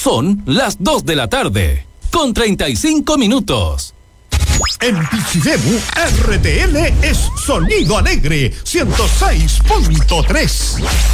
Son las 2 de la tarde, con 35 minutos. En Pichidemu, RTL es Sonido Alegre 106.3.